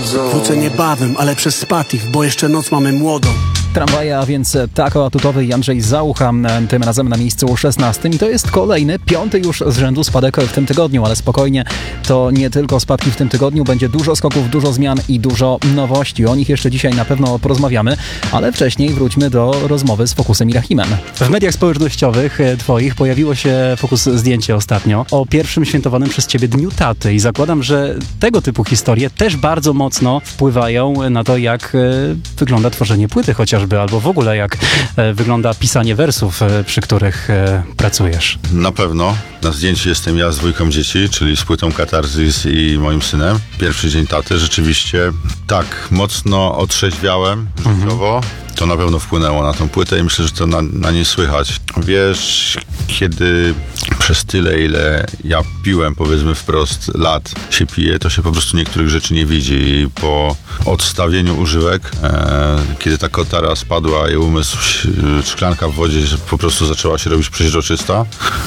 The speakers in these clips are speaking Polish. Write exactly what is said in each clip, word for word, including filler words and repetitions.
chodzą. Wrócę niebawem, ale przez Spatif, bo jeszcze noc mamy młodą. Tramwaje, a więc Tako Atutowy i Andrzej Zaucha, tym razem na miejscu szesnastym. I to jest kolejny, piąty już z rzędu spadek w tym tygodniu, ale spokojnie, to nie tylko spadki w tym tygodniu, będzie dużo skoków, dużo zmian i dużo nowości. O nich jeszcze dzisiaj na pewno porozmawiamy, ale wcześniej wróćmy do rozmowy z Focusem i Rahimem. W mediach społecznościowych twoich pojawiło się Focus zdjęcie ostatnio o pierwszym świętowanym przez ciebie Dniu Taty i zakładam, że tego typu historie też bardzo mocno wpływają na to, jak wygląda tworzenie płyty chociaż albo w ogóle jak e, wygląda pisanie wersów, e, przy których e, pracujesz. Na pewno. Na zdjęciu jestem ja z dwójką dzieci, czyli z płytą Katarzys i moim synem. Pierwszy dzień taty. Rzeczywiście tak, mocno otrzeźwiałem życiowo. Mhm. To na pewno wpłynęło na tą płytę i myślę, że to na, na niej słychać. Wiesz, kiedy przez tyle, ile ja piłem, powiedzmy wprost, lat się pije, to się po prostu niektórych rzeczy nie widzi. I po odstawieniu używek, e, kiedy ta kotara spadła i umysł, szklanka w wodzie po prostu zaczęła się robić przeźroczysta,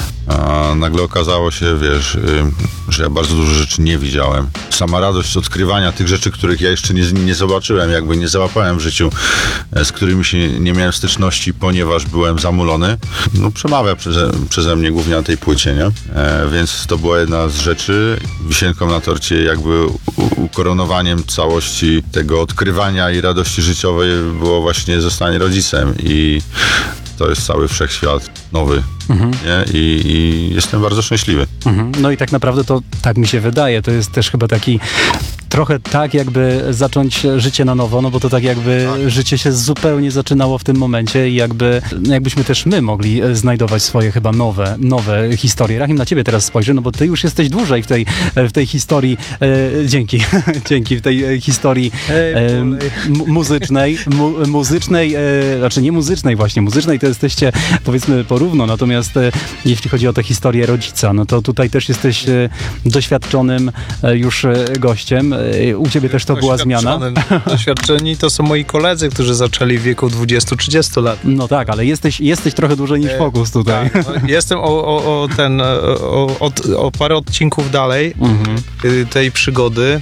a nagle okazało się, wiesz, y, że ja bardzo dużo rzeczy nie widziałem. Sama radość odkrywania tych rzeczy, których ja jeszcze nie, nie zobaczyłem, jakby nie załapałem w życiu, z którymi się nie miałem styczności, ponieważ byłem zamulony, no przemawia przeze, przeze mnie głównie na tej płycie, nie? E, więc to była jedna z rzeczy. Wisienką na torcie jakby u, ukoronowaniem całości tego odkrywania i radości życiowej było właśnie zostanie rodzicem i to jest cały wszechświat nowy. Mhm. Nie? I, I jestem bardzo szczęśliwy. Mhm. No i tak naprawdę to tak mi się wydaje. To jest też chyba taki trochę tak, jakby zacząć życie na nowo, no bo to tak jakby tak. życie się zupełnie zaczynało w tym momencie i jakby, jakbyśmy też my mogli znajdować swoje chyba nowe, nowe historie. Rahim, na ciebie teraz spojrzę, no bo ty już jesteś dłużej w tej, w tej historii, e, dzięki, dzięki, w tej historii e, m, muzycznej, mu, muzycznej, e, znaczy nie muzycznej właśnie, muzycznej to jesteście powiedzmy porówno, natomiast e, jeśli chodzi o tę historię rodzica, no to tutaj też jesteś e, doświadczonym e, już e, gościem. U ciebie też to była zmiana. Doświadczeni to są moi koledzy, którzy zaczęli w wieku dwudziestu trzydziestu lat. No tak, ale jesteś, jesteś trochę dłużej niż Focus tutaj. Tak, no, jestem o, o, o, ten, o, o, o parę odcinków dalej mhm. tej przygody.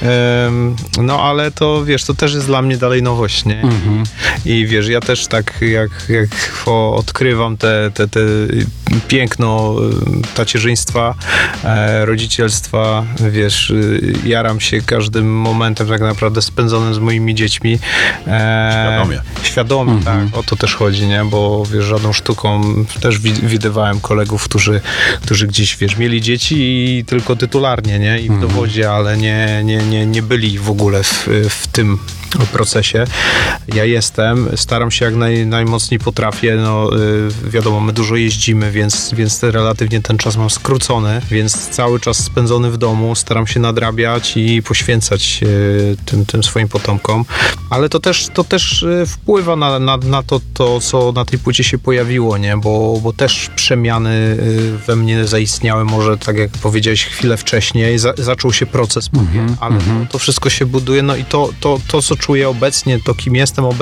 No ale to wiesz, to też jest dla mnie dalej nowość, nie? Mhm. I wiesz, ja też tak jak, jak odkrywam te, te, te piękno tacierzyństwa, rodzicielstwa, wiesz, jaram się każdym momentem tak naprawdę spędzonym z moimi dziećmi. Świadomie. Świadomie, mhm. tak. O to też chodzi, nie? Bo wiesz, żadną sztuką też widywałem kolegów, którzy, którzy gdzieś, wiesz, mieli dzieci i tylko tytularnie, nie? I w mhm. dowodzie, ale nie, nie, nie, nie byli w ogóle w, w tym procesie. Ja jestem, staram się jak naj, najmocniej potrafię, no y, wiadomo, my dużo jeździmy, więc, więc relatywnie ten czas mam skrócony, więc cały czas spędzony w domu, staram się nadrabiać i poświęcać y, tym, tym swoim potomkom, ale to też, to też y, wpływa na, na, na to, to, co na tej płycie się pojawiło, nie? Bo, bo też przemiany y, we mnie zaistniały, może tak jak powiedziałeś chwilę wcześniej, za, zaczął się proces, mm-hmm, ale mm-hmm. to wszystko się buduje, no i to, to, to co czuję obecnie, to kim jestem obecnie,